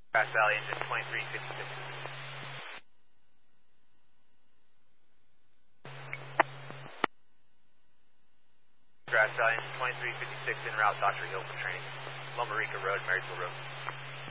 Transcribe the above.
Grass Valley engine 2356. Grass Valley engine 2356 en route, Dr. Hill for training. Loma Rica Road, Marysville Road.